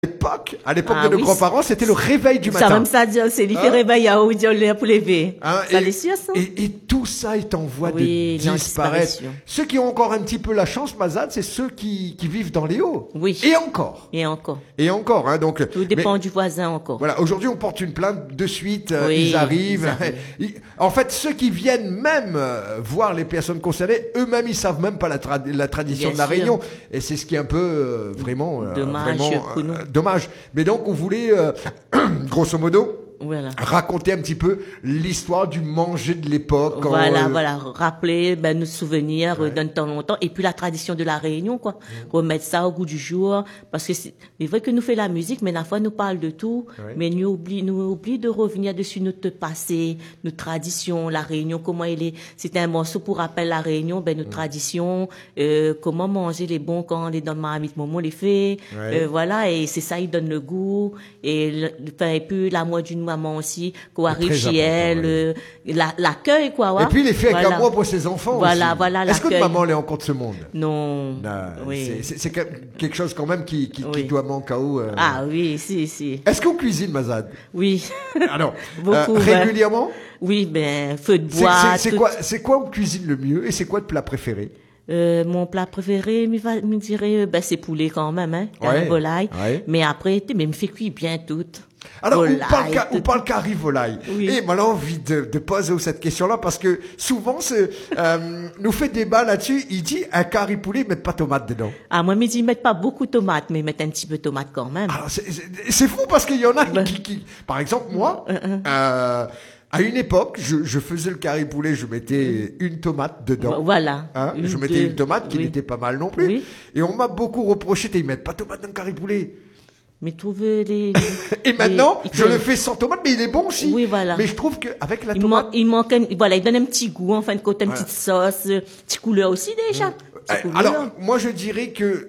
À l'époque de nos grands-parents, c'était le réveil du matin. Ça même ça, c'est l'effet réveil à où dire pour lever. Ça les sûr, ça. Et tout ça est en voie de disparaître. Ceux qui ont encore un petit peu la chance, Mazad, c'est ceux qui vivent dans les hauts. Oui. Et encore. Et encore, hein, donc. Tout dépend du voisin encore. Voilà. Aujourd'hui, on porte une plainte de suite, ils arrivent. En fait, ceux qui viennent même voir les personnes concernées, eux-mêmes, ils savent même pas la tradition de la Réunion. Et c'est ce qui est un peu, vraiment, dommage. Mais donc, on voulait, grosso modo, raconter un petit peu l'histoire du manger de l'époque. Voilà, rappeler nos souvenirs d'un temps longtemps, et puis la tradition de la Réunion, quoi. Remettre ça au goût du jour, parce que c'est vrai que nous fait la musique, mais la fois nous parle de tout, mais nous oublie de revenir dessus notre passé, nos traditions, la Réunion, comment elle est. C'était un morceau pour rappeler la Réunion, nos traditions, comment manger les bons quand on est dans ma marmite, maman les fait, voilà, et c'est ça, il donne le goût, et puis l'amour d'une maman aussi, qu'on arrive chez elle, l'accueil, quoi, ouais. Et puis, il est fait avec amour pour ses enfants aussi. Voilà, est-ce que maman est encore de ce monde? Non. C'est quelque chose quand même qui doit manquer à eux. Ah oui, si. Est-ce qu'on cuisine, Mazad? Oui. Alors, beaucoup. Régulièrement? Oui, feu de bois. C'est quoi on cuisine le mieux et c'est quoi le plat préféré? Mon plat préféré, me dirait, c'est poulet quand même, hein, volaille. Mais après, me fait cuire bien tout. Alors, on parle carré volaille. Et moi, j'ai envie de poser cette question-là parce que souvent, nous fait débat là-dessus. Il dit, un carré poulet, mettre pas de tomate dedans. Ah, moi, me dit, mettre pas beaucoup de tomates, mais mettre un petit peu de tomate quand même. Alors, c'est fou parce qu'il y en a qui, par exemple, moi, à une époque, je faisais le carré poulet, je mettais une tomate dedans. Voilà. Je mettais une tomate qui n'était pas mal non plus. Et on m'a beaucoup reproché, ils mettent pas de tomate dans le carré poulet. Mais trouver les... Et maintenant, je le fais sans tomate, mais il est bon aussi. Oui, voilà. Mais je trouve qu'avec la tomate... il donne un petit goût, en fin de compte, une petite sauce, petite couleur aussi déjà. Alors, moi je dirais que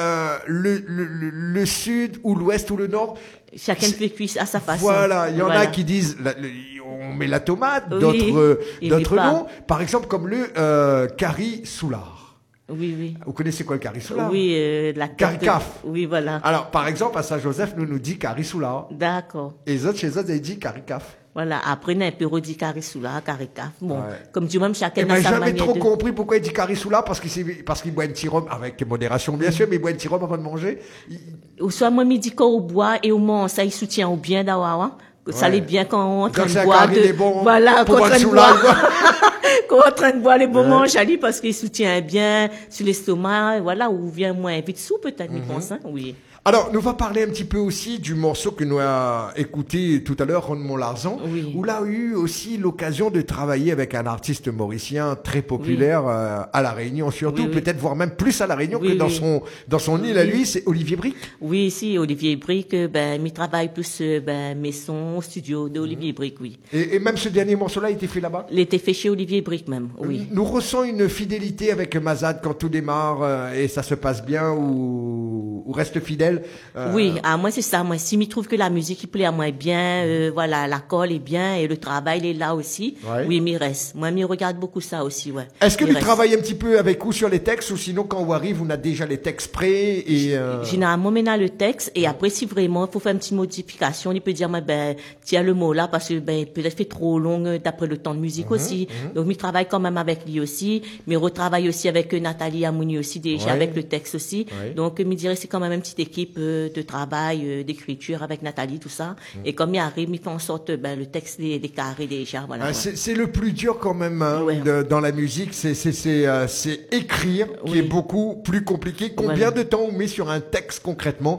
le sud ou l'ouest ou le nord... Chacun fait cuire à sa façon. Voilà, il y en a qui disent on met la tomate, d'autres non. Par exemple, comme le curry soulard. Oui. Vous connaissez quoi le curry soulard? Oui, la caricaf. Oui, voilà. Alors, par exemple, à Saint-Joseph, nous dit curry soulard. D'accord. Et les autres, chez eux, ils disent caricaf. Voilà, après, on a un peu redit curry soulard, caricaf. Bon, comme tu même chacun a sa manière. J'ai jamais trop compris pourquoi il dit curry soulard, parce qu'il boit un petit rhum, avec modération bien sûr, mais il boit un petit rhum avant de manger. Ou soit, moi, il dit qu'on boit et au moins, ça, il soutient au bien d'avoir, ça allait bien quand on est en train de boire. Voilà, quand on est en train de boire. Qu'on est en train de boire les bons manches, Ali, parce qu'il soutient bien sur l'estomac, voilà, ou vient moins vite sous, peut-être, je pense, hein, oui. Alors, nous va parler un petit peu aussi du morceau que nous a écouté tout à l'heure, Ron Larzon, où là a eu aussi l'occasion de travailler avec un artiste mauricien très populaire à La Réunion, surtout, peut-être voire même plus à La Réunion que dans son île à lui, c'est Olivier Brick. Oui, si, Olivier Brick, il travaille plus, maison, studio d'Olivier Brick, oui. Et même ce dernier morceau-là, il était fait là-bas? Il était fait chez Olivier Brick même, oui. Nous ressent une fidélité avec Mazad quand tout démarre et ça se passe bien ou reste fidèle. Oui, moi c'est ça. Moi, si je trouve que la musique il plaît à moi bien, voilà, l'accord est bien et le travail il est là aussi. Oui, il reste. Moi, je regarde beaucoup ça aussi, ouais. Est-ce que tu travailles un petit peu avec vous sur les textes ou sinon quand on arrive, on a déjà les textes prêts et généralement maintenant le texte et après si vraiment il faut faire une petite modification, il peut dire tiens le mot là parce que peut-être fait trop long d'après le temps de musique aussi. Donc je travaille quand même avec lui aussi, mais retravaille aussi avec Nathalie Amouni aussi déjà avec le texte aussi. Donc je dirais c'est quand même une petite équipe de travail, d'écriture avec Nathalie, tout ça. Et comme il arrive, il fait en sorte, le texte, les carrés déjà, voilà. C'est le plus dur quand même, dans la musique, c'est écrire, qui est beaucoup plus compliqué. Combien de temps on met sur un texte concrètement,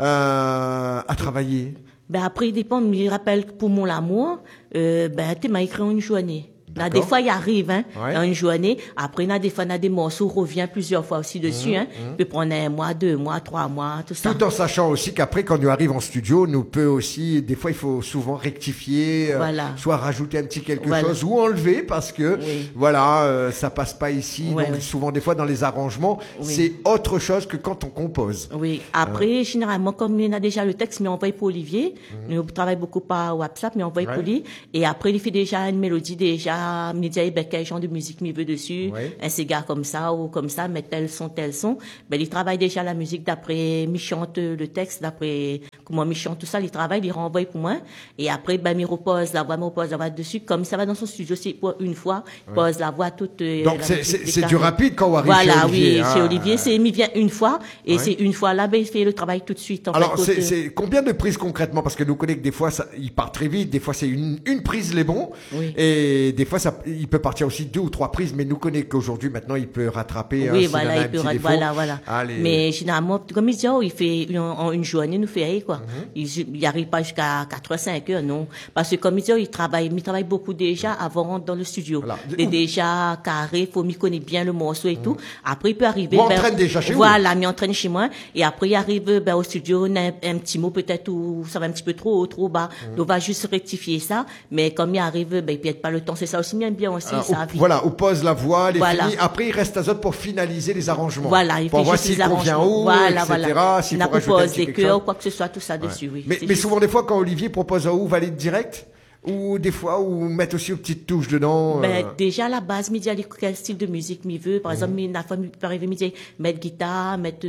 à travailler? Après, il dépend, mais je rappelle pour mon amour, tu m'as écrit en une journée. Là, des fois, il arrive, dans une journée. Après, des fois, des morceaux, revient plusieurs fois aussi dessus, peut prendre 1 mois, 2 mois, 3 mois, tout ça. Tout en sachant aussi qu'après, quand nous arrive en studio, nous peut aussi, des fois, il faut souvent rectifier, soit rajouter un petit quelque chose ou enlever parce que, ça passe pas ici. Donc, souvent, des fois, dans les arrangements, c'est autre chose que quand on compose. Oui. Après, généralement, comme il y a déjà le texte, mais on envoie pour Olivier. Nous travaillons beaucoup par WhatsApp, mais on envoie pour lui. Et après, il fait déjà une mélodie déjà, déjà, me dit, ben, quel genre de musique m'y veut dessus, un cigare comme ça, ou comme ça, mais tel son, ben, il travaille déjà la musique d'après, il chante le texte, d'après, comment il chante tout ça, il travaille, il renvoie pour moi, et après, ben, il repose la voix dessus, comme ça va dans son studio, c'est pour une fois, il pose la voix toute, donc, c'est du rapide quand on arrive voilà, chez Olivier. Voilà, oui, chez Olivier, il vient une fois, et c'est une fois là, ben, il fait le travail tout de suite, en alors, fait. c'est combien de prises concrètement? Parce que nous connaissons que des fois, il part très vite, des fois c'est une prise les bons, et des fois il peut partir aussi 2 ou 3 prises, mais nous connaissons qu'aujourd'hui, maintenant, il peut rattraper, oui, voilà, il peut voilà. Allez. Mais généralement, comme il dit, il fait en une journée, nous fait, quoi. Il arrive pas jusqu'à 4 h 5 h, non. Parce que comme il dit, il travaille beaucoup déjà avant dans le studio. Voilà. Il est déjà carré, faut m'y connaître bien le morceau et tout. Après, il peut arriver. Vous entraîne déjà chez vous? Voilà, m'y entraîne chez moi. Et après, il arrive, au studio, on a un petit mot peut-être où ça va un petit peu trop haut, trop bas. Donc, on va juste rectifier ça. Mais comme il arrive, il perd pas le temps. C'est ça aussi bien aussi, ça. Voilà, on pose la voix, les finis. Après, il reste à autres pour finaliser les arrangements. Voilà, il pour fait voir juste s'il les convient arrangements. où, Voilà, etc. S'il il faut rajouter propose des chœurs ou quoi que ce soit, tout ça dessus, oui. Mais souvent, des fois, quand Olivier propose un ou valide direct, ou des fois, ou mettre aussi une petite touche dedans. Ben, déjà, à la base, me dit quel style de musique m'y veut. Par exemple, la fois, peut arriver, me dit, mettre guitare, mettre,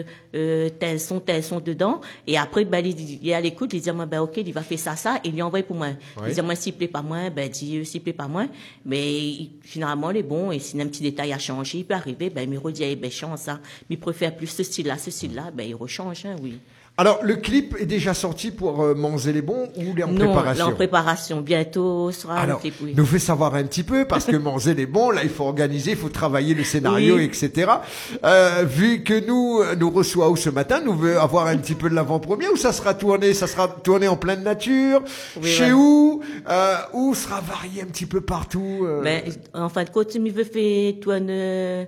tel son dedans. Et après, ben, il est à l'écoute, il dit, ben, ok, il va faire ça, et il envoie pour moi. Il dit, moi, s'il plaît pas moins, ben, s'il plaît pas moins. Mais, généralement, il est bon, et s'il y a un petit détail à changer, il peut arriver, ben, il redit, ben, change ça. Mais il préfère plus ce style-là, ben, il rechange, oui. Alors, le clip est déjà sorti pour Manger les bons ou il est en préparation? Non, en préparation. Bientôt sera alors, le clip, oui. Nous fait savoir un petit peu, parce que Manger les bons, là, il faut organiser, il faut travailler le scénario, etc. Vu que nous reçoit où ce matin, nous veut avoir un petit peu de l'avant-première, où ça sera tourné en pleine nature, chez où sera varié un petit peu partout. Mais, en fin de compte, il veut faire tourner,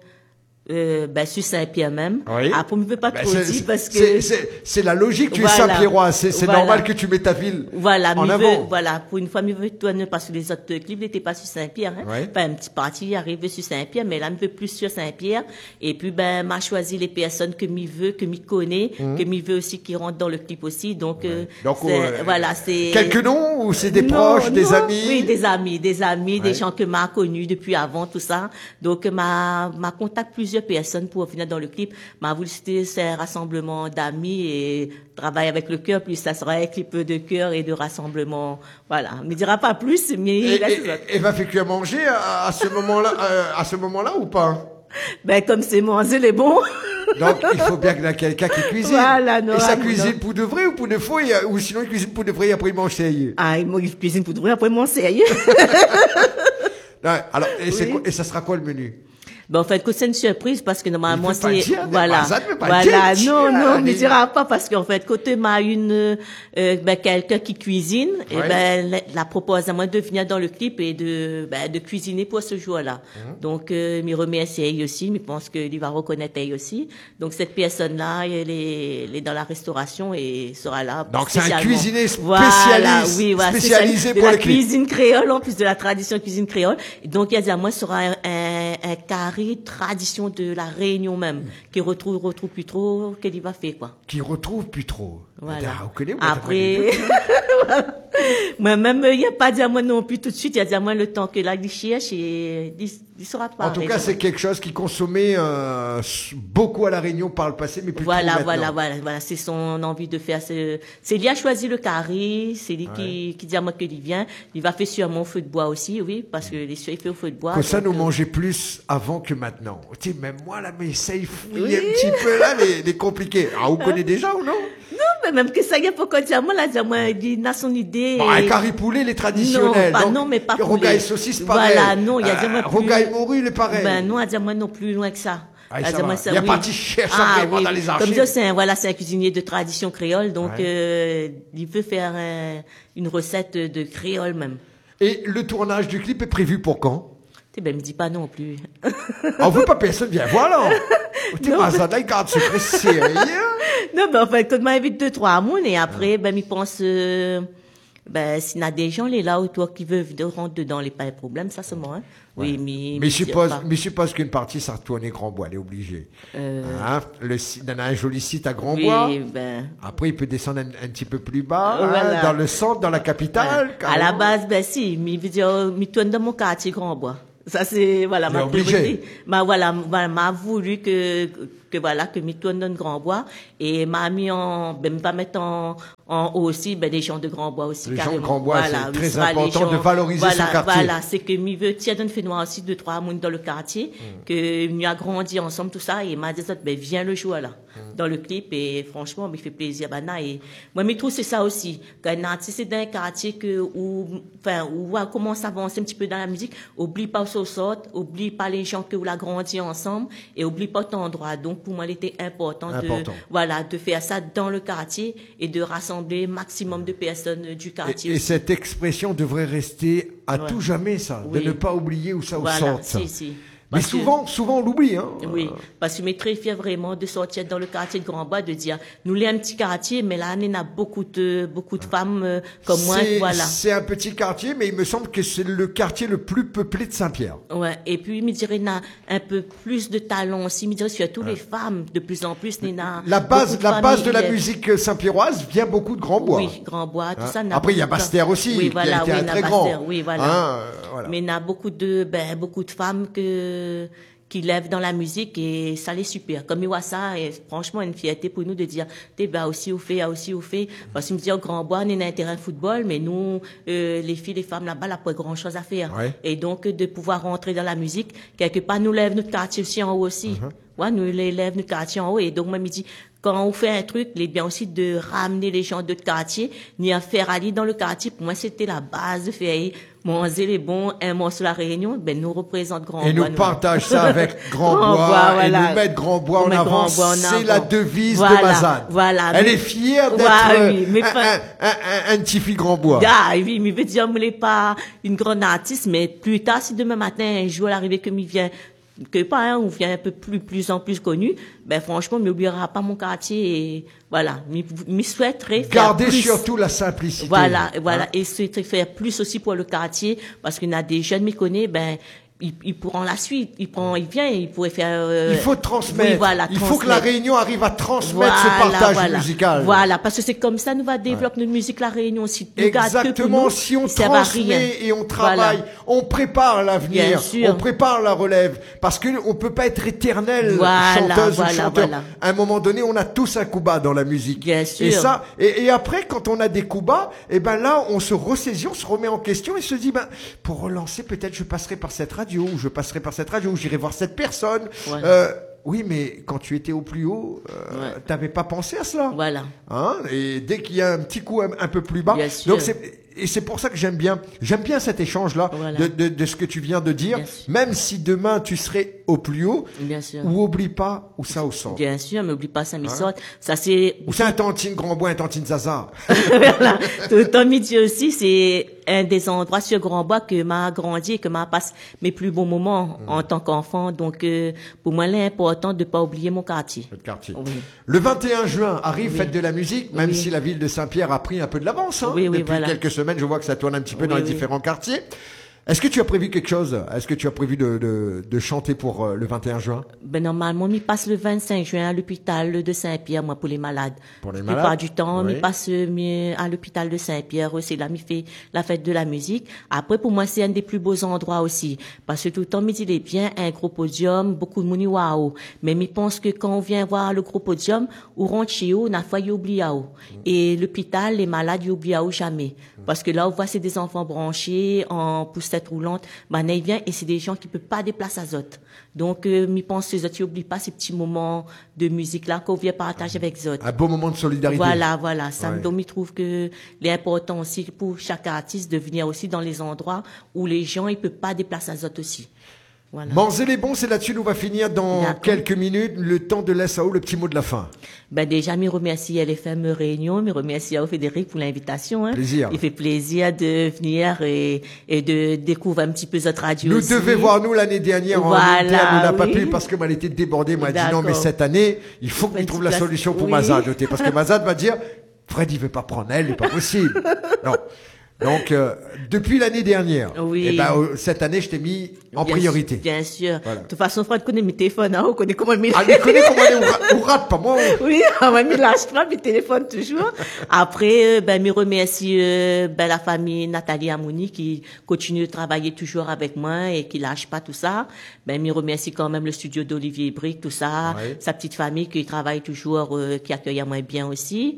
sur Saint-Pierre même. Oui. Après, on ne peut pas trop dire parce que... C'est la logique, tu es Saint-Pierrois, c'est normal que tu mets ta ville en avant. Voilà, pour une fois, je veux tourner parce que les autres clips n'étaient pas sur Saint-Pierre, hein. Enfin, un petit parti arrivé sur Saint-Pierre, mais là, je veux plus sur Saint-Pierre. Et puis, m'a choisi les personnes que m'y veut, que m'y connaît, que m'y veut aussi qui rentrent dans le clip aussi. Donc, voilà, c'est... Quelques noms ou c'est des proches, des amis? Oui, des amis, des gens que m'a connus depuis avant, tout ça. Donc, m'a contacté plusieurs personnes pour venir dans le clip. M'a voulu citer c'est un rassemblement d'amis et travailler avec le cœur, puis ça sera un clip de cœur et de rassemblement. Voilà. On ne dira pas plus, mais... Et va faire cuire manger à ce moment-là ou pas? Ben, comme c'est manger les bons. Donc, il faut bien qu'il y ait quelqu'un qui cuisine. Voilà, non. Et ça cuisine pour de vrai ou pour de faux, ou sinon il cuisine pour de vrai et après il mange sérieux? Ah, il cuisine pour de vrai après il mange sérieux. Alors, et ça sera quoi le menu? Ben, en fait, que c'est une surprise parce que normalement c'est, non, ne dira pas parce qu'en fait, côté m'a quelqu'un qui cuisine, et la propose à moi de venir dans le clip et de cuisiner pour ce jour-là. Donc, m'y remercie aussi, mais pense qu'il va reconnaître elle aussi. Donc, cette personne-là, elle est dans la restauration et sera là. Donc, c'est un cuisinier spécialisé pour le clip. Cuisine créole, en plus de la tradition cuisine créole. Et donc, il y a moi, sera un carré tradition de la Réunion même, qui retrouve plus trop, qu'elle y va faire, quoi. Qui retrouve plus trop. Voilà. Moi, après, moi-même, il n'y a pas dit à moi non plus tout de suite, il y a dit à moi le temps que là, il cherche et il sera pas. En tout cas, c'est quelque chose qui consommait beaucoup à la Réunion par le passé, mais plus trop maintenant. Voilà, c'est son envie de faire. C'est lui a choisi le carré, c'est lui qui dit à moi qu'il vient. Il va faire sûrement au feu de bois aussi, oui, parce que les il fait au feu de bois. Comme ça, nous mangeait plus avant que maintenant. Tu sais, même moi, là, mais ça, il fouille un petit peu, là, les compliqués. Ah, vous connaissez déjà ou non? Non, mais même que ça, il y a pas quoi dire. Moi, là, il a son idée. Bon, un carré poulet, les traditionnels. Non, mais pas poulet. Rogaille saucisse, pareil. Voilà, non, il y a dit moi plus. Rogaille morue, il est pareil. Ben, non, il y a moi non plus loin que ça. Il y a pas de cherche vraiment dans les archives. Comme ça, c'est un cuisinier de tradition créole, donc, il veut faire une recette de créole même. Et le tournage du clip est prévu pour quand? Ben, me dis pas non plus. On veut pas personne vient voir, là. Tu m'as ça, là, il garde secret sérieux. Non, ben, en fait, quand m'invite 2-3 mois, et après, ben, il pense, Ben, s'il y a des gens, les là autour qui veulent rentrer dedans, les pas de problème, ça c'est moi, hein. Ouais. Oui, mais je suppose qu'une partie, ça retourne Grand-Bois, elle est obligée. Hein, il en a un joli site à Grand-Bois. Oui, ben. Après, il peut descendre un petit peu plus bas, voilà. Dans le centre, dans la capitale. Ouais. À la base, ben si, mais tourne dans mon quartier Grand-Bois. Ça c'est voilà ma priorité. M'a voulu que m'y tourne dans le Grand-Bois et m'a mis pas mettre en haut aussi des gens de Grand-Bois aussi. Les gens de Grand-Bois, c'est très important de valoriser son quartier. Voilà, c'est que m'y veut tiens donne fait noir aussi 2-3 moun dans le quartier que m'y a grandi ensemble tout ça et m'a dit viens le jouer là dans le clip et franchement me fait plaisir et moi me trouve c'est ça aussi quand c'est dans un quartier où on commence à avancer un petit peu dans la musique, oublie pas au sort, oublie pas les gens que vous l'a grandi ensemble et oublie pas ton endroit. Donc pour moi il était important. De faire ça dans le quartier et de rassembler maximum de personnes du quartier. Et cette expression devrait rester à tout jamais ça, de ne pas oublier où ça sort. Si. Mais souvent on l'oublie, hein. Oui, parce que je suis très fier vraiment de sortir dans le quartier de Grand-Bois, de dire, nous l'avons un petit quartier, mais là, on a beaucoup de femmes comme moi, voilà. C'est un petit quartier, mais il me semble que c'est le quartier le plus peuplé de Saint-Pierre. Ouais, et puis, il me dirait, il y a un peu plus de talent aussi, il me dirait, surtout les femmes, de plus en plus, la base de la musique saint-pierroise vient beaucoup de Grand-Bois. Oui, Grand-Bois, tout ça. Après, il y a Bastère aussi, qui a été très grand. Oui, voilà. Mais il y a beaucoup de femmes qui lèvent dans la musique et ça les super. Comme il voit ça, et franchement, une fierté pour nous de dire, aussi au fait. Parce qu'il me dit, au Grand-Bois, on est un terrain de football, mais nous, les filles, les femmes là-bas, là, pas grand chose à faire. Ouais. Et donc, de pouvoir rentrer dans la musique, quelque part, nous lève notre quartier aussi en haut aussi. Ouais, nous lève notre quartier en haut. Et donc, moi, me dit, quand on fait un truc, il est bien aussi de ramener les gens d'autres quartiers, ni à faire aller dans le quartier. Pour moi, c'était la base de faire manger les bons, un morceau la Réunion, nous représente Grand-Bois. Et nous partage ça avec Grand-Bois, et nous mettre Grand-Bois en avant. C'est la devise de Mazad. Voilà. Elle est fière d'être un petit fille Grand-Bois. Ah, oui, mais veut dire, je ne pas une grande artiste, mais plus tard, si demain matin, un jour, l'arrivée que m'y vient, on vient un peu plus en plus connu, franchement, m'oubliera pas mon quartier et voilà, m'y souhaiterais faire garder plus. Surtout la simplicité. Voilà, et souhaiterais faire plus aussi pour le quartier, parce qu'il y a des jeunes m'y connaissent, ils pourront la suite, il vient, il pourrait faire, il faut transmettre. Oui, voilà, il faut que la Réunion arrive à transmettre ce partage musical. Voilà, parce que c'est comme ça, nous va développer notre musique, la Réunion aussi. Exactement, si on transmet et on travaille, on prépare l'avenir, on prépare la relève, parce que on peut pas être éternel chanteuse ou chanteur. À un moment donné, on a tous un coup bas dans la musique. Bien sûr. Et ça, et après, quand on a des coups bas, là, on se ressaisit, on se remet en question et se dit, pour relancer, peut-être je passerai par cette radio, ou je passerai par cette radio, ou j'irai voir cette personne. Oui, mais quand tu étais au plus haut, t'avais pas pensé à cela. Voilà. Hein? Et dès qu'il y a un petit coup un peu plus bas. Donc c'est pour ça que j'aime bien cet échange-là de ce que tu viens de dire. Même si demain tu serais au plus haut, ou oublie pas où ça au centre. Bien sûr, mais oublie pas Saint-Missot. Ça c'est. Ou c'est un Tantine Grand-Bois, un Tantine Zaza. Voilà. Tout midi aussi, c'est un des endroits sur Grand-Bois que m'a grandi et que m'a passé mes plus bons moments en tant qu'enfant. Donc, pour moi, il est important de pas oublier mon quartier. Votre quartier. Oui. Le 21 juin arrive Fête de la musique, même si la ville de Saint-Pierre a pris un peu de l'avance. Depuis quelques semaines, je vois que ça tourne un petit peu dans les différents quartiers. Est-ce que tu as prévu quelque chose? Est-ce que tu as prévu de chanter pour le 21 juin? Normalement, on passe le 25 juin à l'hôpital de Saint-Pierre, moi, pour les malades. Pour les malades? La plupart du temps, on passe à l'hôpital de Saint-Pierre. C'est là, on fait la fête de la musique. Après, pour moi, c'est un des plus beaux endroits aussi. Parce que tout le temps, on dit, bien, un gros podium, beaucoup de monde, waouh. Mais je pense que quand on vient voir le gros podium, on rentre chez eux, on a failli oublier waouh. Et l'hôpital, les malades, ils oublient waouh jamais. Parce que là, on voit, c'est des enfants branchés en poussette roulante. Il vient et c'est des gens qui peuvent pas déplacer à autres. Donc, je pense que les autres, ils n'oublient pas ces petits moments de musique-là qu'on vient partager avec les autres. Un beau moment de solidarité. Voilà. Ça me trouve que c'est important aussi pour chaque artiste de venir aussi dans les endroits où les gens, ils peuvent pas déplacer à autres aussi. Voilà. Manger les bons, c'est là-dessus nous va finir dans quelques minutes. Le temps de l'SAO, le petit mot de la fin. Déjà, je remercie LFM Réunion, je remercie à Frédéric pour l'invitation. Plaisir. Il fait plaisir de venir et de découvrir un petit peu notre radio. Nous devions voir, nous, l'année dernière, en interne, on n'a pas pu parce que elle était débordée. Moi, elle dit non, mais cette année, il faut qu'on trouve la solution pour Mazad. Parce que Mazad va dire, Fred, il veut pas prendre elle, c'est pas possible. Non. Donc, depuis l'année dernière, oui. Et ben, cette année, je t'ai mis en priorité. Bien sûr. Voilà. De toute façon, Fred connaît mes téléphones, hein, on connaît comment il Ah, il connaît comment on rate pas, moi. Oui, on m'a mis lâche pas mes téléphones toujours. Après, me remercie, la famille Nathalie Amouni qui continue de travailler toujours avec moi et qui lâche pas tout ça. Me remercie quand même le studio d'Olivier Brick, tout ça. Ouais. Sa petite famille qui travaille toujours, qui accueille moi bien aussi.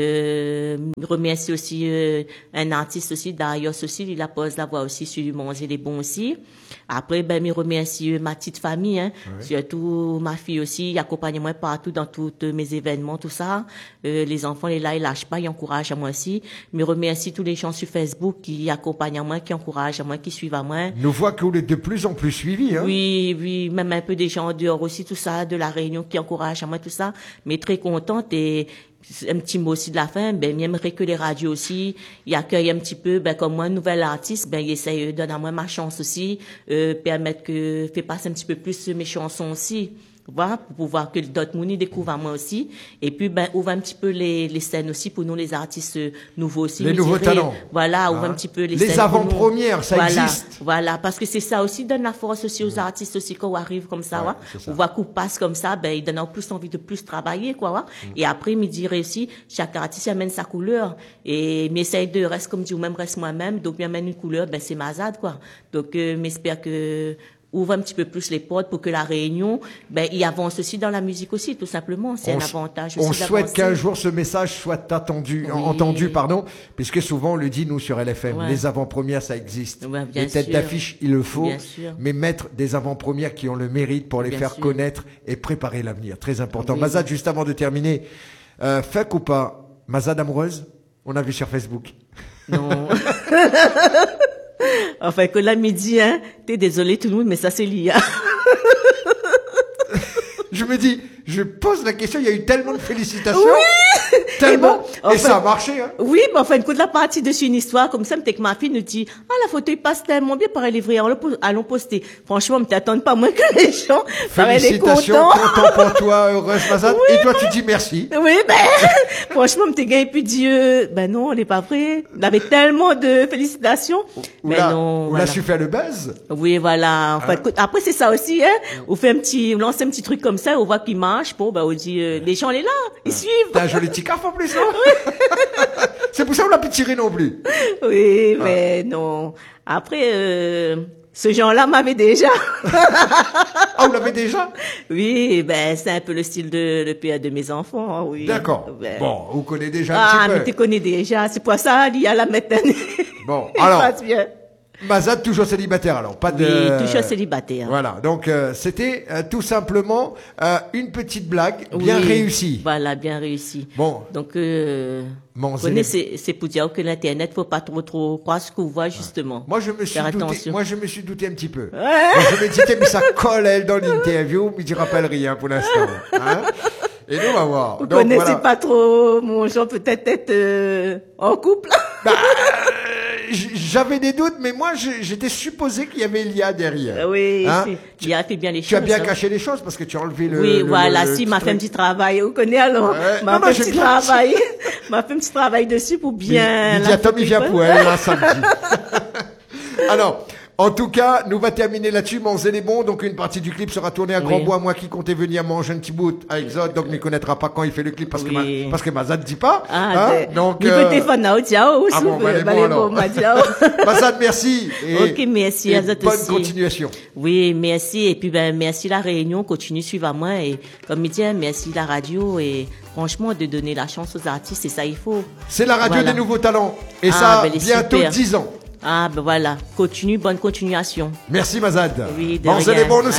Remercie aussi, un artiste aussi, Darius aussi, il a posé la voix aussi sur Manger les bons aussi. Après, me remercie ma petite famille, hein, surtout ma fille aussi, il accompagne moi partout dans tous mes événements, tout ça. Les enfants, ils lâchent pas, ils encouragent à moi aussi. Me remercie tous les gens sur Facebook qui accompagnent à moi, qui encouragent à moi, qui suivent à moi. Nous voit que vous êtes de plus en plus suivis, hein. Oui, même un peu des gens dehors aussi, tout ça, de la Réunion qui encouragent à moi, tout ça. Mais très contente et un petit mot aussi de la fin, j'aimerais que les radios aussi, ils accueillent un petit peu, comme moi, un nouvel artiste, ils essayent de donner à moi ma chance aussi, permettre que, faire passer un petit peu plus mes chansons aussi. Voilà, pour pouvoir que d'autres mounis découvrent à moi aussi. Et puis, ouvre un petit peu les scènes aussi pour nous, les artistes nouveaux aussi. Les nouveaux talents. Voilà, ouvre un petit peu les scènes. Les avant-premières, ça existe. Voilà, parce que c'est ça aussi, donne la force aussi aux artistes aussi quand on arrive comme ça, on voit qu'on passe comme ça, ils donnent en plus envie de plus travailler, quoi, Et après, il me dirait aussi, chaque artiste amène sa couleur. Et, m'essaye de reste comme dit, ou même reste moi-même, donc, amène une couleur, c'est Mazad, quoi. Donc, m'espère que, ouvre un petit peu plus les portes pour que la Réunion, il avance aussi dans la musique aussi, tout simplement. C'est un avantage aussi. On souhaite qu'un jour ce message soit entendu, puisque souvent on le dit, nous, sur LFM. Les avant-premières, ça existe. Les têtes d'affiche, il le faut. Mais mettre des avant-premières qui ont le mérite pour les faire connaître et préparer l'avenir. Très important. Mazad, juste avant de terminer, fake ou pas, Mazad amoureuse? On a vu sur Facebook. Non. Enfin, que là, midi, hein, t'es désolé tout le monde, mais ça, c'est l'IA. Je me dis, je pose la question, il y a eu tellement de félicitations. Oui! Tellement. Et ça a marché, hein. Oui, mais enfin, écoute, la partie dessus une histoire, comme ça, peut-être que ma fille nous dit, la photo, il passe tellement bien par les vrais, allons poster. Franchement, me t'attends pas moins que les gens. Félicitations, content pour toi, heureuse, Mazad. Oui, et toi, tu dis merci. Oui, franchement, me t'es gagné, puis dit, non, on n'est pas vrai. On avait tellement de félicitations. On a su faire le buzz. Oui, voilà. Enfin, écoute, après, c'est ça aussi, hein. On lance un petit truc comme ça, on voit qu'il marche. Bon, on dit, les gens, on est là. Ils suivent. T'as un joli petit caf en plus, non? C'est pour ça qu'on l'a pu tirer non plus. Oui, mais non. Après, ce genre-là m'avait déjà. Ah, vous l'avez déjà? Oui, c'est un peu le style de père de mes enfants, hein, oui. D'accord. Bon, vous connaissez déjà un petit peu. Ah, mais tu connais déjà. C'est pour ça, il y a la maintenant. Bon, alors. Mazad, toujours célibataire, alors pas de. Oui, toujours célibataire. Voilà, donc c'était tout simplement une petite blague bien réussie. Voilà, bien réussie. Bon. Donc, c'est pour dire que l'internet, faut pas trop croire ce qu'on voit justement. Moi, je me suis douté un petit peu. Moi, je me disais, mais ça colle elle dans l'interview, mais tu rappelles rien pour l'instant. Hein? Et nous, on va voir. Vous connaissez pas trop mon genre, peut-être être en couple. J'avais des doutes, mais moi, j'étais supposé qu'il y avait Lia derrière. Oui, Lia fait bien les choses. Tu as bien caché les choses parce que tu as enlevé le. Oui, voilà, m'a fait un petit travail. Vous connaissez alors? M'a fait un petit travail. M'a fait un petit travail dessus pour bien. Lydia Tom, il vient pour elle, là, samedi. Alors. En tout cas, nous va terminer là-dessus, Manger les bons. Donc, une partie du clip sera tournée à Grand-Bois. Moi qui comptais venir manger un petit bout avec Zod, donc ne connaîtra pas quand il fait le clip parce que Mazad dit pas. Donc, Mazad, merci. Ok, merci à Zod aussi. Bonne continuation. Oui, merci. Et puis, merci la Réunion. Continue, suivre à moi. Et comme il dit, merci la radio. Et franchement, de donner la chance aux artistes, c'est ça, il faut. C'est la radio des nouveaux talents. Et ça, bientôt 10 ans. Voilà. Bonne continuation. Merci Mazad. Oui, de Manger les bons, nous